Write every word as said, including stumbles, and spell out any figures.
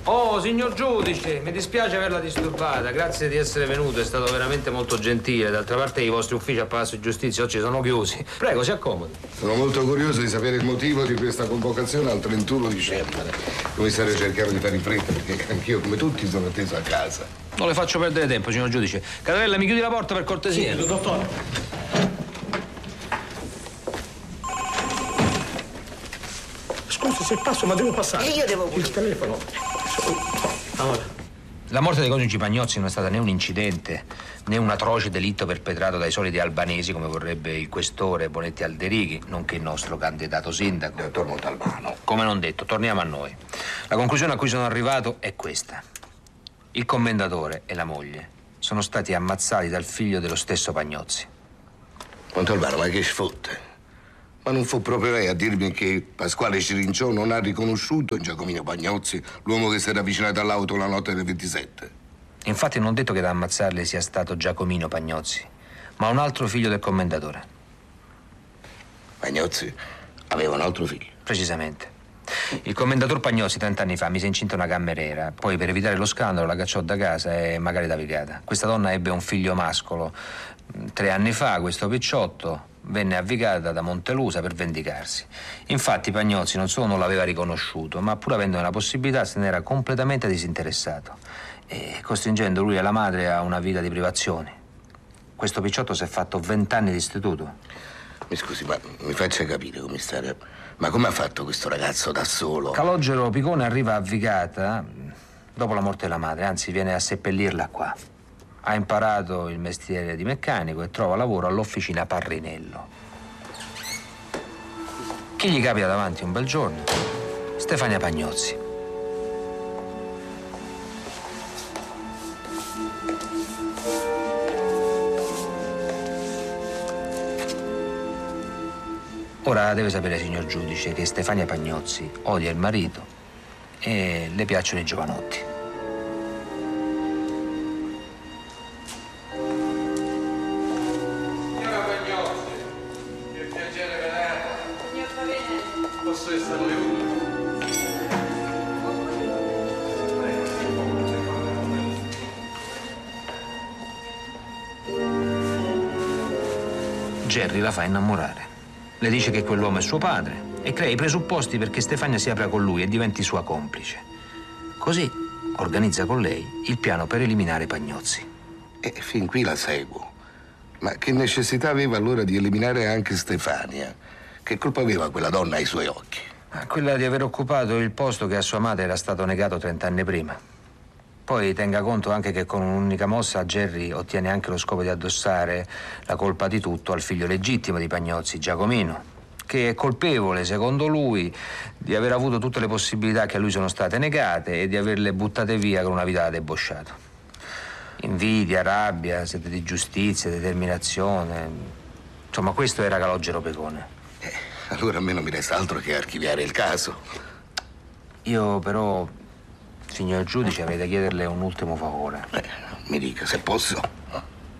Oh, signor giudice, mi dispiace averla disturbata. Grazie di essere venuto, è stato veramente molto gentile. D'altra parte i vostri uffici a Palazzo di Giustizia oggi sono chiusi. Prego, si accomodi. Sono molto curioso di sapere il motivo di questa convocazione al trentuno dicembre. Commissario, cerchiamo di fare in fretta perché anch'io, come tutti, sono atteso a casa. Non le faccio perdere tempo, signor giudice. Catarella, mi chiudi la porta per cortesia? Sì, dottore. Scusi se passo, ma devo passare. E io devo... Il telefono. Allora. La morte dei coniugi Pagnozzi non è stata né un incidente, né un atroce delitto perpetrato dai soliti albanesi, come vorrebbe il questore Bonetti Alderighi, nonché il nostro candidato sindaco. Dottor Montalbano. Come non detto, torniamo a noi. La conclusione a cui sono arrivato è questa. Il commendatore e la moglie sono stati ammazzati dal figlio dello stesso Pagnozzi. Montalbano, ma che sfotte? Ma non fu proprio lei a dirmi che Pasquale Cirinciò non ha riconosciuto in Giacomino Pagnozzi l'uomo che si era avvicinato all'auto la notte del ventisette? Infatti non ho detto che ad ammazzarli sia stato Giacomino Pagnozzi, ma un altro figlio del commendatore. Pagnozzi aveva un altro figlio? Precisamente. Il commendator Pagnozzi trent'anni fa mise incinta una cameriera, poi per evitare lo scandalo la cacciò da casa e magari da Vigata. Questa donna ebbe un figlio mascolo. Tre anni fa questo picciotto venne avvicata da Montelusa per vendicarsi. Infatti Pagnozzi non solo non l'aveva riconosciuto, ma pur avendone la possibilità se n'era completamente disinteressato, e costringendo lui e la madre a una vita di privazioni. Questo picciotto si è fatto vent'anni di istituto. Mi scusi, ma mi faccia capire, commissario, ma come ha fatto questo ragazzo da solo? Calogero Picone arriva a Vigata dopo la morte della madre, anzi viene a seppellirla qua. Ha imparato il mestiere di meccanico e trova lavoro all'officina Parrinello. Chi gli capita davanti un bel giorno? Stefania Pagnozzi. Ora deve sapere, signor giudice, che Stefania Pagnozzi odia il marito e le piacciono i giovanotti. Jerry la fa innamorare. Le dice che quell'uomo è suo padre e crea i presupposti perché Stefania si apra con lui e diventi sua complice. Così organizza con lei il piano per eliminare Pagnozzi. E fin qui la seguo. Ma che necessità aveva allora di eliminare anche Stefania? Che colpa aveva quella donna ai suoi occhi? Quella di aver occupato il posto che a sua madre era stato negato trent'anni prima. Poi tenga conto anche che con un'unica mossa Jerry ottiene anche lo scopo di addossare la colpa di tutto al figlio legittimo di Pagnozzi, Giacomino, che è colpevole, secondo lui, di aver avuto tutte le possibilità che a lui sono state negate e di averle buttate via con una vita da debosciato. Invidia, rabbia, sete di giustizia, determinazione. Insomma, questo era Calogero Picone. Eh, allora a me non mi resta altro che archiviare il caso. Io però, signor giudice, avrei da chiederle un ultimo favore. Eh, mi dica, se posso.